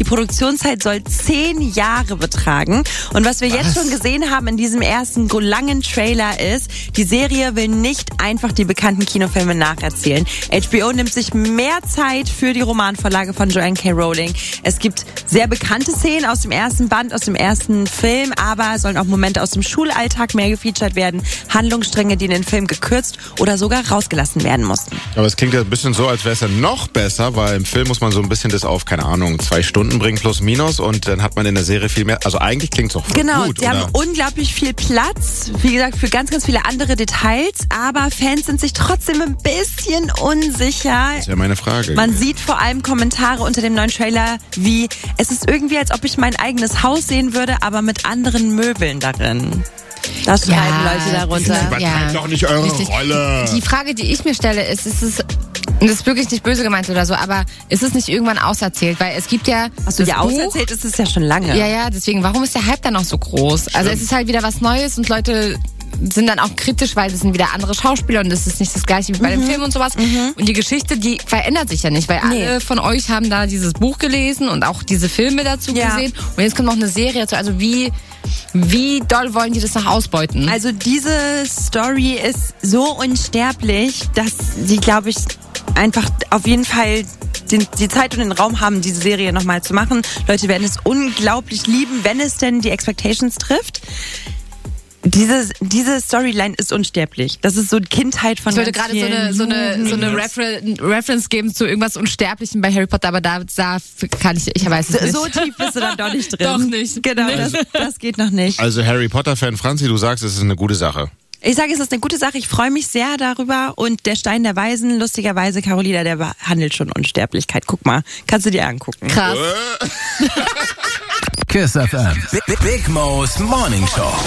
Produktionszeit soll 10 Jahre betragen. Und was wir jetzt schon gesehen haben in diesem ersten langen Trailer ist, die Serie will nicht einfach die bekannten Kinofilme nacherzählen. HBO nimmt sich mehr Zeit für die Romanvorlage von Joanne K. Rowling. Es gibt sehr bekannte Szenen aus dem ersten Band, aus dem ersten Film, aber sollen auch Momente aus dem Schulalltag mehr gefeatured werden. Handlungsstränge, die in den Film gekürzt oder sogar rausgelassen werden mussten. Aber es klingt ja ein bisschen so, als wäre es ja noch besser, weil im Film muss man so ein bisschen das auf, keine Ahnung, 2 Stunden bringen plus minus und dann hat man in der Serie viel mehr. Also eigentlich klingt es auch voll genau, gut. Sie haben unglaublich viel Platz, wie gesagt, für ganz, ganz viele andere Details, aber Fans sind sich trotzdem ein bisschen unsicher. Das ist ja meine Frage. Man sieht vor allem Kommentare unter dem neuen Trailer wie, es ist irgendwie, als ob ich mein eigenes Haus sehen würde, aber mit anderen Möbeln darin. Das schreiben Leute darunter. Übertreibt doch nicht eure Rolle. Die Frage, die ich mir stelle, ist es das ist wirklich nicht böse gemeint oder so, aber ist es nicht irgendwann auserzählt? Weil es gibt ja Achso, ja, auserzählt ist es ja schon lange. Ja, deswegen, warum ist der Hype dann noch so groß? Stimmt. Also es ist halt wieder was Neues und Leute sind dann auch kritisch, weil es sind wieder andere Schauspieler und es ist nicht das gleiche wie bei dem Film und sowas. Und die Geschichte, die verändert sich ja nicht, weil alle von euch haben da dieses Buch gelesen und auch diese Filme dazu gesehen. Und jetzt kommt noch eine Serie dazu. Also wie doll wollen die das noch ausbeuten? Also diese Story ist so unsterblich, dass sie, glaube ich, einfach auf jeden Fall die Zeit und den Raum haben, diese Serie nochmal zu machen. Leute werden es unglaublich lieben, wenn es denn die Expectations trifft. Diese Storyline ist unsterblich. Das ist so Kindheit von. Ich wollte gerade so eine Reference geben zu irgendwas Unsterblichem bei Harry Potter, aber da kann ich weiß es nicht. So tief bist du dann doch nicht drin. Doch nicht. Genau, das geht noch nicht. Also Harry Potter-Fan Franzi, du sagst, es ist eine gute Sache. Ich sage, es ist eine gute Sache. Ich freue mich sehr darüber. Und der Stein der Weisen, lustigerweise, Carolina, der behandelt schon Unsterblichkeit. Guck mal, kannst du dir angucken. Krass. Kiss FM. Big Mo's Morning Show.